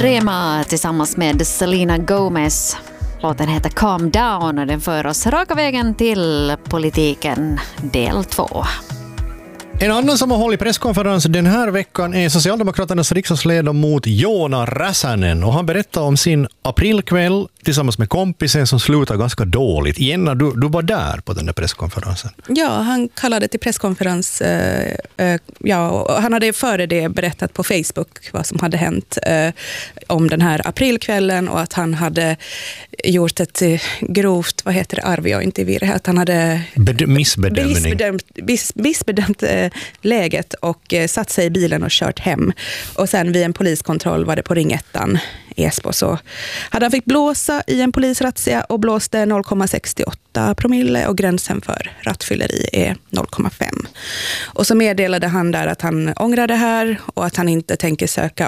Rema tillsammans med Selena Gomez. Låten heter Calm Down och den för oss raka vägen till politiken del 2. En annan som har hållit presskonferens den här veckan är Socialdemokraternas riksdagsledamot Joona Räsänen. Och han berättar om sin aprilkväll tillsammans med kompisen som slutar ganska dåligt. Jenna, du var där på den där presskonferensen. Ja, han kallade till presskonferens. Och han hade före det berättat på Facebook vad som hade hänt om den här aprilkvällen och att han hade gjort ett grovt, arviointivir, att han hade missbedömt läget och satt sig i bilen och kört hem. Och sen vid en poliskontroll var det på Ring 1:an i Esbo, så hade han fick blåsa i en polisrazzia och blåste 0,68 promille och gränsen för rattfylleri är 0,5. Och så meddelade han där att han ångrar det här och att han inte tänker söka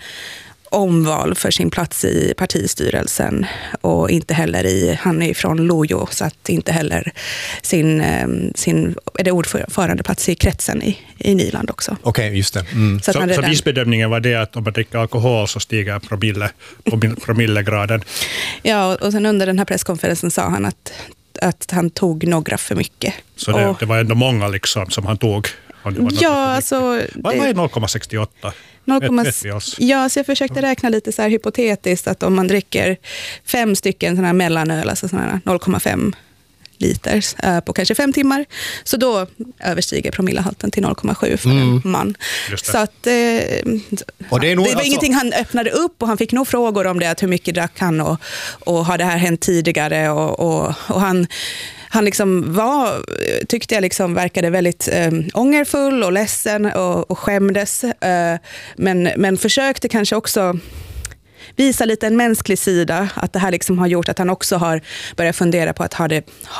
omval för sin plats i partistyrelsen och inte heller han är från Lojo, så att inte heller sin ordförandeplats i kretsen i Nyland också. Okej, just det. Så missbedömningen var det att om man dricker alkohol så stiger promillegraden. Ja, och sen under den här presskonferensen sa han att han tog några för mycket. Så det var ändå många liksom som han tog. Ja, alltså... Vad är 0,68? Ja, så jag försökte räkna lite så här hypotetiskt att om man dricker 5 stycken sådana här mellanöl, alltså sådana här 0,5 liter på kanske 5 timmar, så då överstiger promillehalten till 0,7 för en man. Så att det var ingenting han öppnade upp, och han fick nog frågor om det, att hur mycket drack han och har det här hänt tidigare och han liksom tyckte jag liksom verkade väldigt ångerfull och ledsen och skämdes. Men försökte kanske också visa lite en mänsklig sida, att det här liksom har gjort att han också har börjat fundera på att ha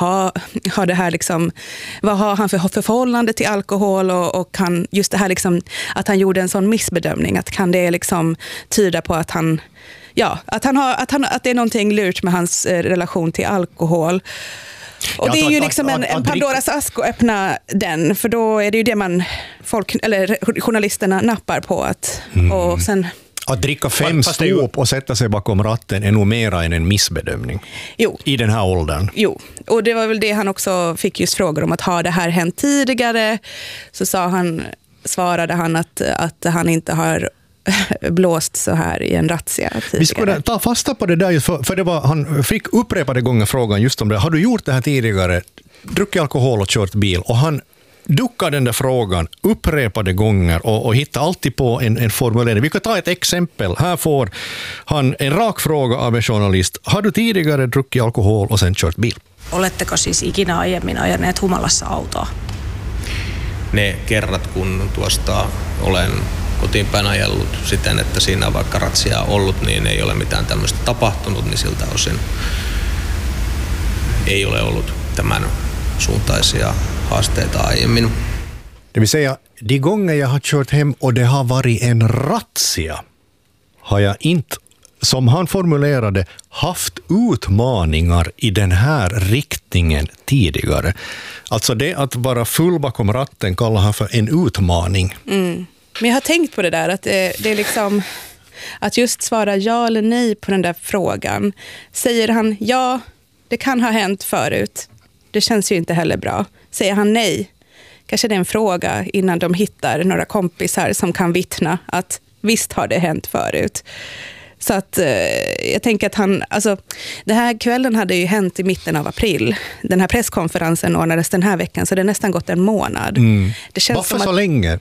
det här liksom, vad har han för förhållande till alkohol och han, just det här liksom, att han gjorde en sån missbedömning, att kan det liksom tyda på att han, ja, att det är någonting lurt med hans relation till alkohol. Och det är ju liksom en Pandoras ask att öppna den, för då är det ju det journalisterna nappar på och sen... Att dricka 5 stop och sätta sig bakom ratten är nog mera än en missbedömning. Jo. I den här åldern. Jo, och det var väl det han också fick just frågor om, att har det här hänt tidigare? Så svarade han att han inte har blåst så här i en razzia tidigare. Vi skulle ta fasta på det där, för han fick upprepade gånger frågan just om det. Har du gjort det här tidigare? Druckit alkohol och kört bil? Och han duckar den där frågan upprepade gånger och hittar alltid på en formulering. Vi kan ta ett exempel. Här får han en rak fråga av en journalist. Har du tidigare druckit alkohol och sen kört bil? Oletteko siis ikinä aiemmin ajaneet humalassa autoa? Ne kerrat, kun tuosta olen kotiin päin ajellut siten, että siinä on vaikka ratsia ollut, niin ei ole mitään tämmöistä tapahtunut, niin siltä osin ei ole ollut tämän suuntaisia haasteita aiemmin. Det vill säga, de gånger jag har kört hem och det har varit en razzia har jag inte, som han formulerade, haft utmaningar i den här riktningen tidigare. Alltså det att vara full bakom ratten kallar han för en utmaning. Men jag har tänkt på det där, att det är liksom att just svara ja eller nej på den där frågan. Säger han ja, det kan ha hänt förut. Det känns ju inte heller bra. Säger han nej, kanske det är en fråga innan de hittar några kompisar som kan vittna att visst har det hänt förut. Så att jag tänker att den här kvällen hade ju hänt i mitten av april. Den här presskonferensen ordnades den här veckan, så det är nästan gått en månad. Det känns varför så länge?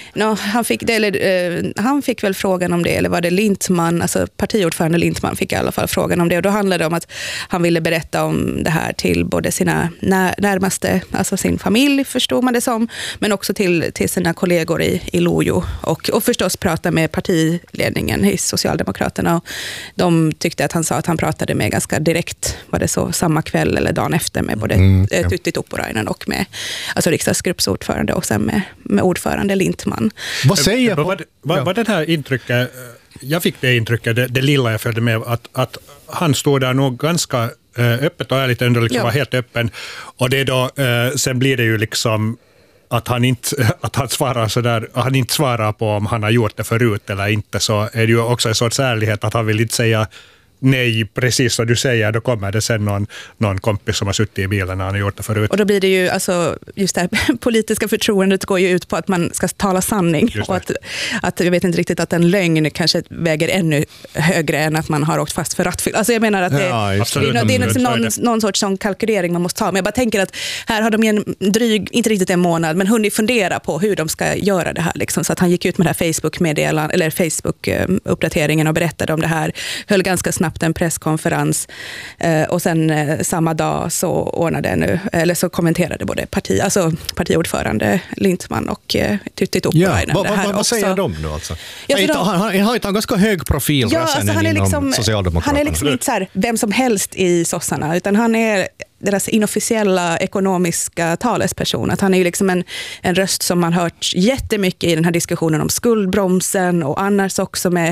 Han fick väl frågan om det, eller var det Lindtman, alltså partiordförande Lindtman fick i alla fall frågan om det. Och då handlade det om att han ville berätta om det här till både sina närmaste, alltså sin familj förstod man det som, men också till sina kollegor i Lojo och förstås prata med partiledningen i Socialdemokraterna. Och de tyckte att han sa att han pratade med ganska direkt, var det så samma kväll eller dagen efter, med både Tytti Tuppurainen och med riksdagsgruppsordförande och sen med ordförande Lindtman. Vad säger vad den här intrycket, jag fick det intrycket, det lilla jag följde med, att han står där nog ganska öppet och ärligt ändå liksom var helt öppen, och det då sen blir det ju liksom att han inte svarar på om han har gjort det förut eller inte, så är det ju också en sorts ärlighet att han vill inte säga nej, precis som du säger, då kommer det sen någon kompis som har suttit i bilen när han har gjort det förut. Och då blir det ju, alltså, just det här politiska förtroendet går ju ut på att man ska tala sanning. Och att jag vet inte riktigt att en lögn kanske väger ännu högre än att man har åkt fast för rattfylla. Alltså jag menar att det är någon sorts sån kalkylering man måste ha. Men jag bara tänker att här har de inte riktigt en månad, men hunnit fundera på hur de ska göra det här. Liksom. Så att han gick ut med det här Facebook-uppdateringen och berättade om det här. Höll ganska snabbt en presskonferens och sen samma dag så kommenterade både partiordförande Lindtman och Tytti Tuppurainen det här också. Vad säger de då alltså? Han har en ganska hög profil inom Socialdemokraterna. Han är liksom inte så här vem som helst i sossarna, utan han är deras inofficiella ekonomiska talesperson. Att han är ju liksom en röst som man hört jättemycket i den här diskussionen om skuldbromsen och annars också med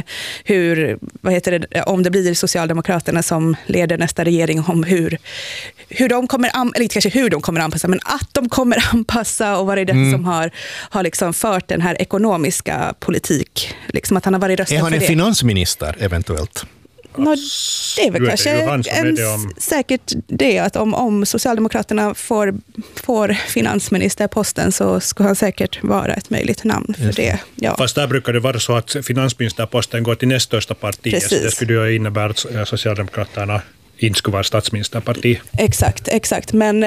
om det blir Socialdemokraterna som leder nästa regering, om hur de kommer anpassa, men att de kommer anpassa, och vad är det som har liksom fört den här ekonomiska politik. Liksom att han har varit rösten för det. Är han en finansminister eventuellt? Det är väl kanske säkert det att om Socialdemokraterna får finansministerposten så ska han säkert vara ett möjligt namn för det. Ja. Fast där brukar det vara så att finansministerposten går till näst största partiet. Precis. Det skulle ju innebära att Socialdemokraterna inte skulle vara statsministerparti. Exakt. Men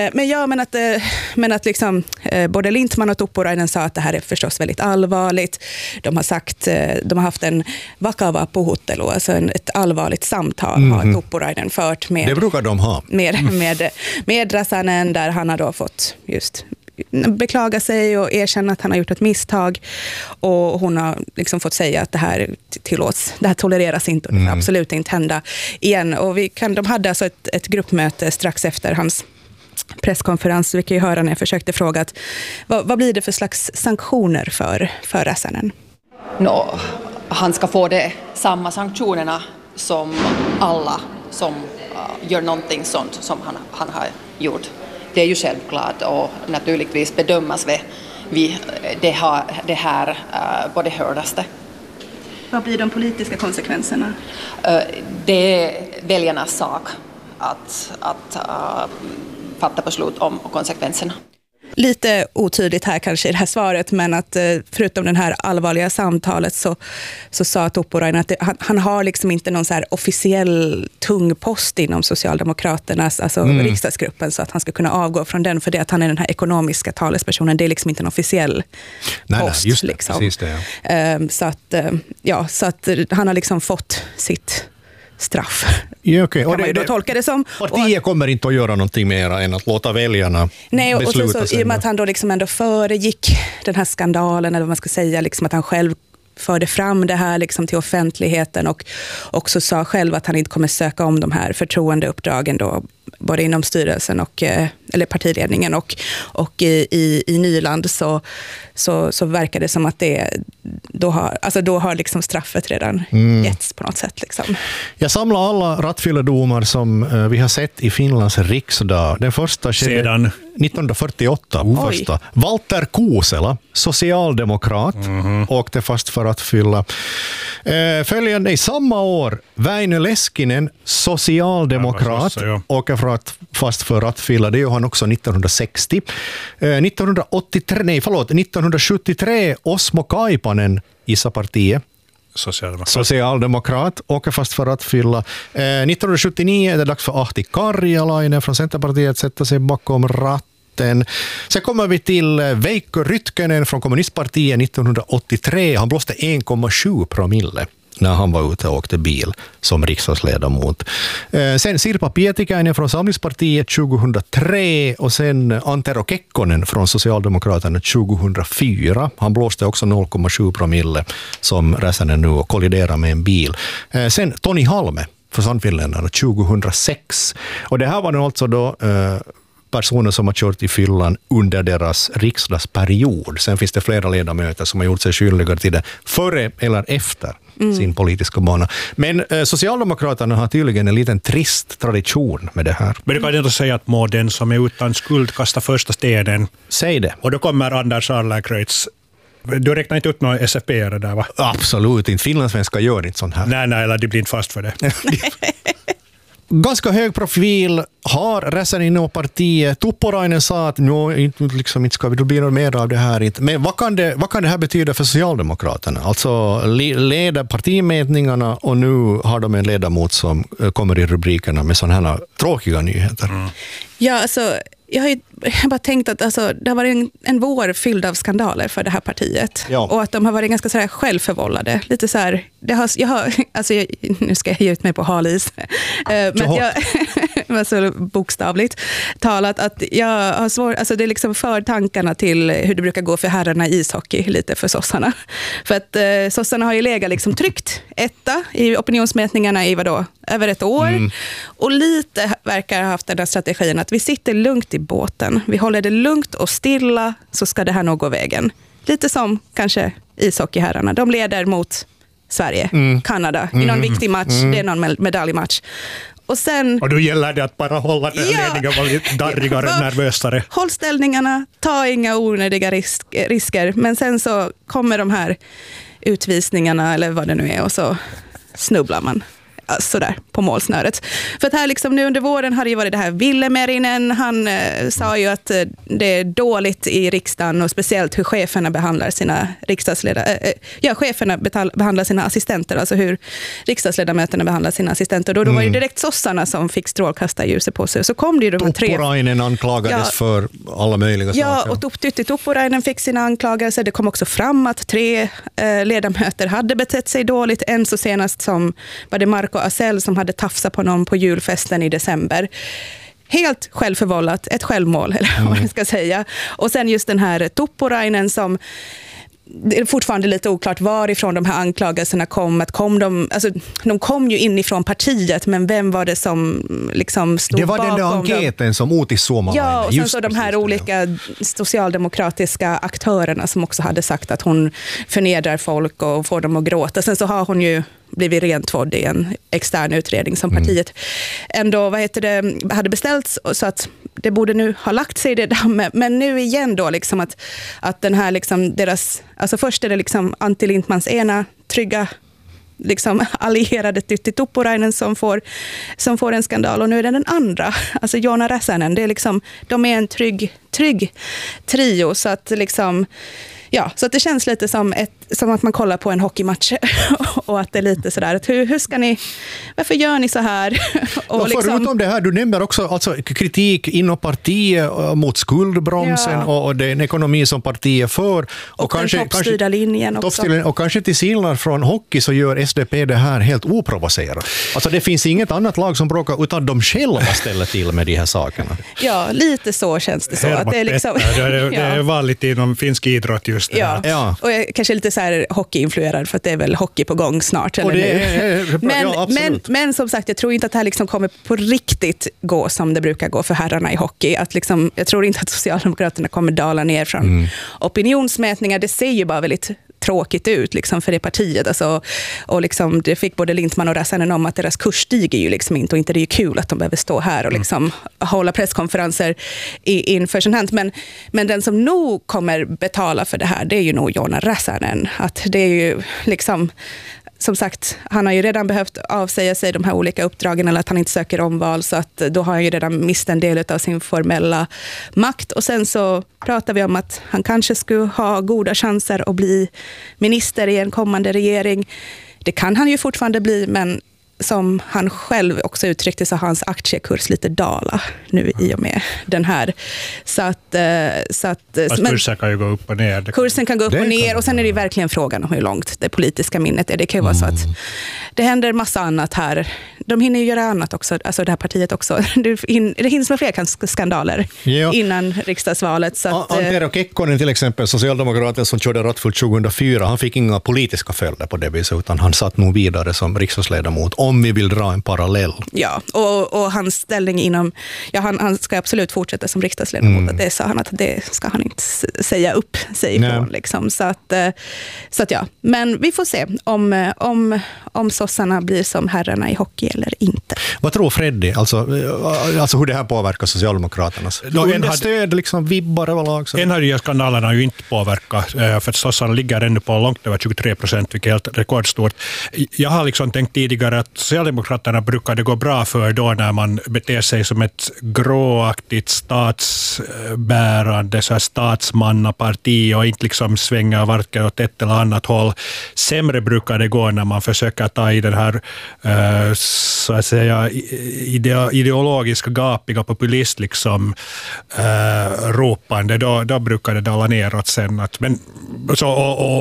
att liksom, både Lindtman och Tuppurainen sa att det här är förstås väldigt allvarligt. De har haft en vakava puhuttelu, alltså ett allvarligt samtal har Tuppurainen fört med. Det brukar de ha. Med Räsänen, där han har då fått just beklaga sig och erkänna att han har gjort ett misstag, och hon har liksom fått säga att det här tillåts, det här tolereras inte och det får absolut inte hända igen. Och de hade alltså ett gruppmöte strax efter hans presskonferens. Vi kan ju höra när jag försökte fråga att, vad blir det för slags sanktioner för Räsänen? Han ska få samma sanktionerna som alla som gör någonting sånt som han har gjort. Det är ju självklart, och naturligtvis bedömas vi det här på det hårdaste. Vad blir de politiska konsekvenserna? Det är väljarnas sak att fatta beslut om konsekvenserna. Lite otydligt här kanske i det här svaret, men att förutom den här allvarliga samtalet så sa Tuppurainen att han har liksom inte någon så här officiell tung post inom Socialdemokraternas, alltså riksdagsgruppen, så att han ska kunna avgå från den, för det att han är den här ekonomiska talespersonen, det är liksom inte en officiell post. Nej, just det, liksom. Precis det, ja. Så att han har liksom fått sitt straff. Ja, okay. Kan man ju då tolka det som. Partiet kommer inte att göra någonting mer än att låta väljarna besluta sig. I och med att han då liksom ändå föregick den här skandalen, eller vad man ska säga, liksom att han själv förde fram det här liksom till offentligheten, och också sa själv att han inte kommer söka om de här förtroendeuppdragen då, både inom styrelsen eller partiledningen och i Nyland, så verkar det som att då har liksom straffet redan getts på något sätt. Liksom. Jag samlar alla rattfylledomar som vi har sett i Finlands riksdag. Den första sedan 1948. Första. Walter Kuusela, socialdemokrat, åkte fast för att fylla. Följande i samma år, Väinö Leskinen, socialdemokrat, åker fast för att fylla. Det gör han också 1960. 1973, Osmo Kaipanen, Issa-partiet. Socialdemokrat, åker fast för att fylla. 1979 är det dags för Ahti Karjalainen från Centerpartiet att sätta sig bakom ratten. Sen kommer vi till Veikko Rytkönen från Kommunistpartiet 1983. Han blåste 1,7 promille när han var ute och åkte bil som riksdagsledamot. Sen Sirpa Pietikäinen från Samlingspartiet 2003, och sen Antero Kekkonen från Socialdemokraterna 2004. Han blåste också 0,7 promille som Räsänen nu och kolliderade med en bil. Sen Toni Halme för Sannfinländarna 2006. Och det här var nu alltså då personer som har kört i fyllan under deras riksdagsperiod. Sen finns det flera ledamöter som har gjort sig skyldiga till det före eller efter sin politiska bana. Men Socialdemokraterna har tydligen en liten trist tradition med det här. Men du kan ändå säga att må den som är utan skuld kasta första stenen. Säg det. Och då kommer Anders Adlercreutz. Du räknar inte upp några SFP-are där, va? Absolut inte. Finlandssvenskar gör inte sånt här. Nej, eller de blir inte fast för det. Ganska hög profil har Räsänen och partiet. Tuppurainen sa att inte ska vi då bli mer av det här. Inte. Men vad kan det här betyda för Socialdemokraterna? Alltså leder partimätningarna och nu har de en ledamot som kommer i rubrikerna med sådana här tråkiga nyheter. Mm. Ja, alltså jag har bara tänkt att det har varit en vår fylld av skandaler för det här partiet. Ja. Och att de har varit ganska så här självförvållade. Lite så här, nu ska jag ge ut mig på halis. Men jag var så bokstavligt talat att jag har svårt, alltså det är liksom för tankarna till hur det brukar gå för herrarna i ishockey lite för sossarna. För att sossarna har ju legat liksom tryckt etta i opinionsmätningarna i över ett år. Mm. Och lite verkar ha haft den där strategin att vi sitter lugnt i båten. Vi håller det lugnt och stilla så ska det här nog gå vägen. Lite som kanske ishockeyherrarna. De leder mot Sverige, Kanada i någon viktig match. Det är någon medaljmatch. Och då gäller det att bara hålla den ledningen var lite darrigare, nervösare. Håll ställningarna, ta inga onödiga risker. Men sen så kommer de här utvisningarna eller vad det nu är och så snubblar man. Sådär på målsnöret. För att här liksom nu under våren har det ju varit det här Ville-Merinen. Han sa ju att det är dåligt i riksdagen och speciellt hur cheferna behandlar sina cheferna behandlar sina assistenter, alltså hur riksdagsledamöterna behandlar sina assistenter. Då var det direkt sossarna som fick strålkastarljuset på sig. Så kom det ju de här 3. Tuppurainen anklagades för alla möjliga saker. Ja, och Tytti Tuppurainen fick sina anklagelser. Det kom också fram att 3 ledamöter hade betett sig dåligt. En så senast som var det Marco Asell som hade tafsat på någon på julfesten i december. Helt självförvållat, ett självmål eller vad man ska säga. Och sen just den här Tuppurainen som det är fortfarande lite oklart varifrån de här anklagelserna kom. De kom ju inifrån partiet, men vem var det som liksom stod bakom? Det var den där enkäten som Outi Suomalainen. Ja, och sen så de här olika socialdemokratiska aktörerna som också hade sagt att hon förnedrar folk och får dem att gråta. Sen så har hon ju blivit rentvådd i en extern utredning som partiet ändå hade beställt, så att det borde nu ha lagt sig i det dammet. Men nu igen då liksom att den här liksom deras, alltså först är det liksom Antti Lindmans ena trygga liksom allierade Tytti Tuppurainen som får en skandal, och nu är det den andra, alltså Joona Räsänen. Det är liksom, de är en trygg trio, så att liksom så att det känns lite som att man kollar på en hockeymatch och att det är lite sådär att varför gör ni så här? Och förutom det här, du nämner också alltså kritik inom partiet mot skuldbromsen och den ekonomi som partiet för. Och den toppstyrda linjen också. Och kanske till skillnad från hockey så gör SDP det här helt oprovocerat. Alltså det finns inget annat lag som bråkar utan de själva ställer till med de här sakerna. Ja, lite så känns det så. Att det är liksom, det var lite inom finsk idrott just det här. Ja, och jag kanske lite så här hockeyinfluerad för att det är väl hockey på gång snart. Eller men som sagt, jag tror inte att det här liksom kommer på riktigt gå som det brukar gå för herrarna i hockey. Att liksom, jag tror inte att Socialdemokraterna kommer dala ner från opinionsmätningar. Det ser ju bara väldigt tråkigt ut liksom för det partiet. Alltså, och liksom, det fick både Lindman och Räsänen om att deras kurs stiger ju liksom inte, och inte det är ju kul att de behöver stå här och liksom hålla presskonferenser inför sånt här. Men den som nog kommer betala för det här, det är ju nog Joona Räsänen. Att det är ju liksom, som sagt, han har ju redan behövt avsäga sig de här olika uppdragen, eller att han inte söker omval, så att då har han ju redan mist en del av sin formella makt. Och sen så pratar vi om att han kanske skulle ha goda chanser att bli minister i en kommande regering. Det kan han ju fortfarande bli, men som han själv också uttryckte så har hans aktiekurs lite dala nu i och med den här. Kursen kan ju gå upp och ner. Kursen kan gå upp och ner, och sen är det verkligen frågan om hur långt det politiska minnet är. Det kan ju vara så att det händer massa annat här de hinner ju göra annat också, alltså det här partiet också. Det hinns med fler skandaler innan riksdagsvalet. Så att, Antero Kekkonen till exempel, socialdemokraten som körde rattfullt 2004, han fick inga politiska följder på det viset, utan han satt nog vidare som riksdagsledamot, om vi vill dra en parallell. Ja, och hans ställning inom, han ska absolut fortsätta som riksdagsledamot, det sa han att det ska han inte säga upp sig ifrån. Liksom. Så att ja, men vi får se om sossarna blir som herrarna i hockey eller inte. Vad tror Freddy, alltså hur det här påverkar Socialdemokraternas understöd, liksom vibbar överlag? En av de skandalerna har ju inte påverkat, för att sossarna ligger ännu på långt över 23%, vilket är helt rekordstort. Jag har liksom tänkt tidigare att Socialdemokraterna brukar det gå bra för då när man beter sig som ett gråaktigt statsbärande så här statsmannaparti och inte liksom svänga varken åt ett eller annat håll. Sämre brukar det gå när man försöker ta i den här så att säga ideologiska gapiga populist liksom ropande. Då brukar det dala neråt sen. Men, så,